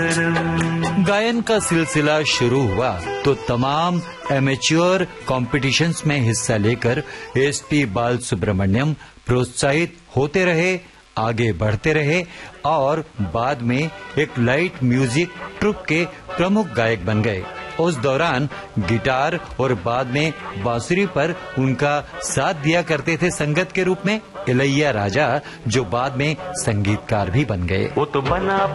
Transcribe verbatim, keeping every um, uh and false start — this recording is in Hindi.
गायन का सिलसिला शुरू हुआ तो तमाम एमेच्योर कॉम्पिटिशन्स में हिस्सा लेकर एसपी बालसुब्रमण्यम प्रोत्साहित होते रहे, आगे बढ़ते रहे और बाद में एक लाइट म्यूजिक ट्रुप के प्रमुख गायक बन गए। उस दौरान गिटार और बाद में बांसुरी पर उनका साथ दिया करते थे संगत के रूप में इलैया राजा, जो बाद में संगीतकार भी बन गए। वो तो बना